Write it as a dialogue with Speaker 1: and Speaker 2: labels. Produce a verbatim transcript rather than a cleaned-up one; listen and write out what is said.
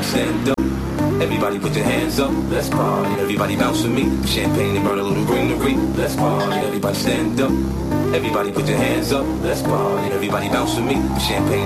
Speaker 1: everybody stand up. Everybody put your hands up, let's party. Everybody bounce with me, champagne and burn a little greenery. Let's party, everybody stand up. Everybody put your hands up, let's party. Everybody bounce with me, champagne.